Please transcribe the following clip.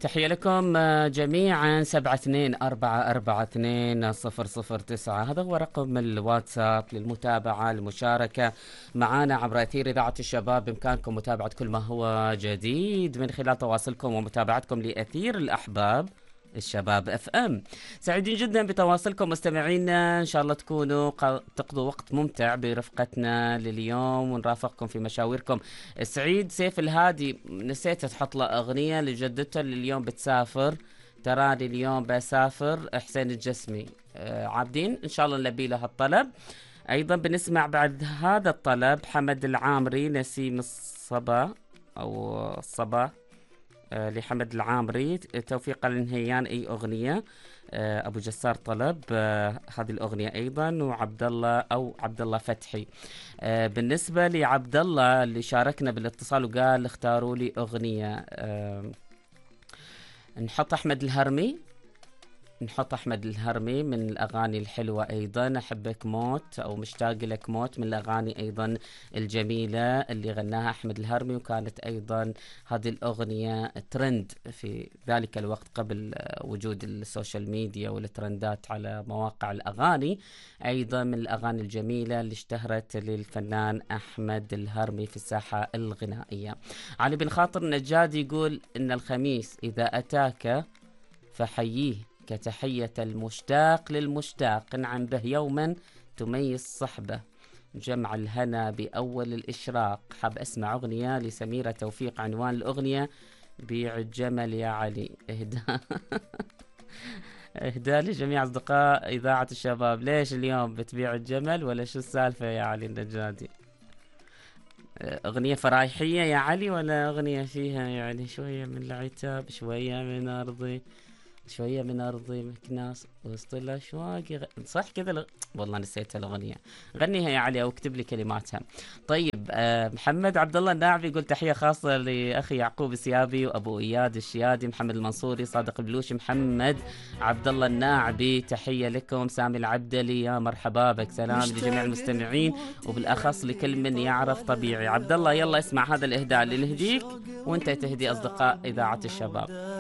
تحية لكم جميعا. 72442009 هذا هو رقم الواتساب للمتابعة المشاركة معنا عبر أثير إذاعة الشباب. بإمكانكم متابعة كل ما هو جديد من خلال تواصلكم ومتابعتكم لأثير الأحباب الشباب اف ام. سعيدين جدا بتواصلكم مستمعينا، ان شاء الله تكونوا تقضوا وقت ممتع برفقتنا لليوم ونرافقكم في مشاويركم. سعيد سيف الهادي نسيت تحط له اغنيه لجدته اللي اليوم بتسافر، تراني اليوم بسافر. حسين الجسمي عابدين ان شاء الله نلبي له الطلب. ايضا بنسمع بعد هذا الطلب حمد العامري نسيم الصبا او الصبا لحمد العامري توفيق النهيان اي اغنيه. ابو جسار طلب هذه الاغنيه ايضا، وعبد الله او عبد الله فتحي. بالنسبه لعبد الله اللي شاركنا بالاتصال وقال اختاروا لي اغنيه، نحط احمد الهرمي. نحط أحمد الهرمي من الأغاني الحلوة أيضا. أحبك موت أو مشتاق لك موت من الأغاني أيضا الجميلة اللي غناها أحمد الهرمي، وكانت أيضا هذه الأغنية ترند في ذلك الوقت قبل وجود السوشيال ميديا والترندات على مواقع الأغاني. أيضا من الأغاني الجميلة اللي اشتهرت للفنان أحمد الهرمي في الساحة الغنائية. علي بن خاطر نجاد يقول إن الخميس إذا أتاك فحييه كتحية المشتاق للمشتاق، انعم به يوما تميز صحبه، جمع الهنا بأول الإشراق. حاب أسمع أغنية لسميرة توفيق، عنوان الأغنية بيع الجمل يا علي. إهداء لجميع أصدقاء إذاعة الشباب. ليش اليوم بتبيع الجمل ولا شو السالفة يا علي النجادي؟ أغنية فرايحية يا علي ولا أغنية فيها يعني شوية من العتاب، شوية من أرضي، شوية من أرضي مكناس وسط الأشواق صح كذا والله نسيت الأغنية. غنيها يا علي أو اكتب لي كلماتها. طيب محمد عبد الله الناعبي يقول تحية خاصة لأخي يعقوب السيابي وأبو إياد الشيادي، محمد المنصوري، صادق البلوشي، محمد عبد الله الناعبي تحية لكم. سامي العبدلي يا مرحبا بك، سلام لجميع المستمعين وبالأخص لكل من يعرف طبيعي. عبد الله يلا اسمع هذا الإهداء اللي نهديك وانت تهدي أصدقاء إذاعة الشباب.